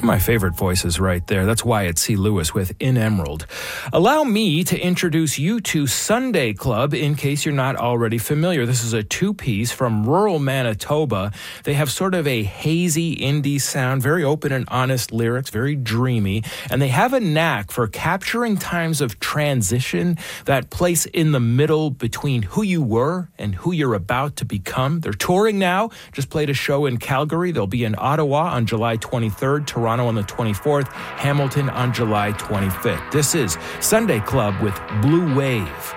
of my favorite voices right there. That's Wyatt C. Lewis with In Emerald. Allow me to introduce you to Sunday Club in case you're not already familiar. This is a two-piece from rural Manitoba. They have sort of a hazy indie sound, very open and honest lyrics, very dreamy, and they have a knack for capturing times of transition, that place in the middle between who you were and who you're about to become. They're touring now, just played a show in Calgary. They'll be in Ottawa on July 23rd, Toronto on the 24th, Hamilton on July 25th. This is Sunday Club with Blue Wave.